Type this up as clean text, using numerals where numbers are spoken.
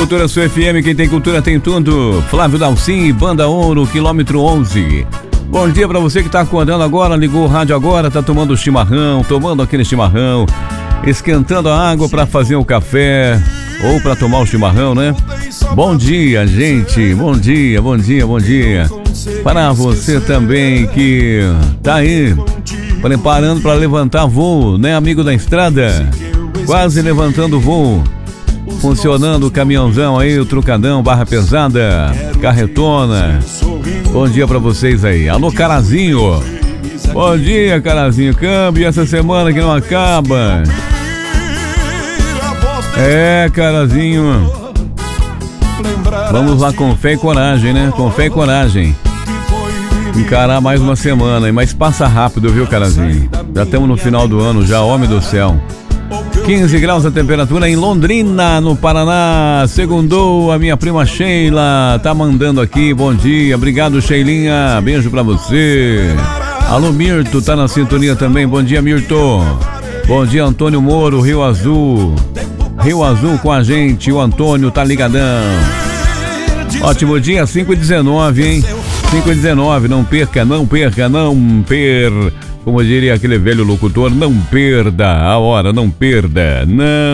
Cultura Sua FM, quem tem cultura tem tudo. Flávio Dalcin, Banda Ouro, quilômetro 11. Bom dia pra você que tá acordando agora, ligou o rádio agora, tá tomando chimarrão, tomando aquele chimarrão, esquentando a água pra fazer o café ou pra tomar o chimarrão, né? Bom dia, gente, bom dia, bom dia, bom dia. Para você também que tá aí preparando pra levantar voo, né, amigo da estrada? Quase levantando voo. Funcionando o caminhãozão aí, o trucadão, barra pesada, carretona. Bom dia pra vocês aí. Alô, Carazinho. Bom dia, Carazinho. Câmbio essa semana que não acaba. É, Carazinho. Vamos lá com fé e coragem, né? Com fé e coragem. Encarar mais uma semana, mas passa rápido, viu, Carazinho? Já estamos no final do ano, já, homem do céu. 15 graus a temperatura em Londrina, no Paraná. Segundou, a minha prima Sheila tá mandando aqui, bom dia. Obrigado, Sheilinha, beijo pra você. Alô, Mirto, tá na sintonia também, bom dia, Mirto. Bom dia, Antônio Moro, Rio Azul. Rio Azul com a gente, o Antônio tá ligadão. Ótimo dia, 5h19, hein? 5h19, não perca, não perca, não perca. Como diria aquele velho locutor, não perda a hora, não perda, não.